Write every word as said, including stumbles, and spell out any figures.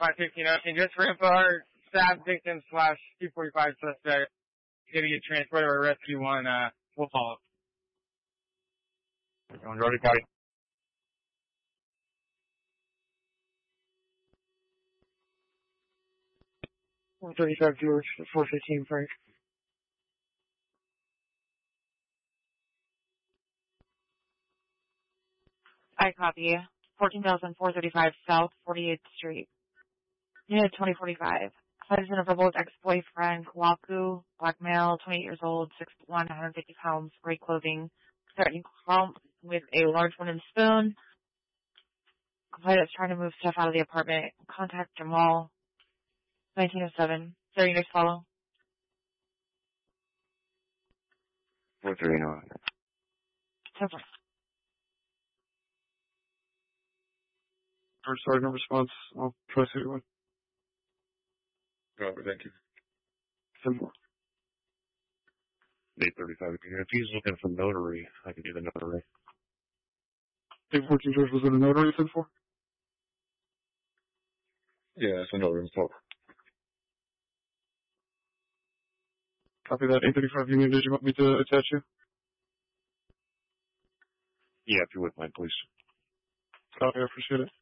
five fifteen Ocean. Just for info, our staff victim slash two forty-five suspect is going to get transported to Rescue one. Uh, we'll follow up. On Jordan County. one thirty-five George, four fifteen Frank. I copy. fourteen thousand four thirty-five South forty-eighth Street. Unit twenty forty-five. Citizen of Rebel's ex-boyfriend, Waku, black male, twenty-eight years old, six foot one, one hundred fifty pounds, gray clothing, threatening Crump with a large wooden spoon. Complainant is trying to move stuff out of the apartment. Contact Jamal, nineteen oh seven. Sir, you next follow. four thirty-nine. Temper. First sergeant response. I'll try to see one. Robert, thank you. Ten more. eight thirty-five. If he's looking for notary, I can do the notary. eight fourteen George, was it a notary you said for? Yeah, it's a notary. Copy that. eight thirty-five Union, did you want me to attach you? Yeah, if you would mind, please. Copy, I appreciate it.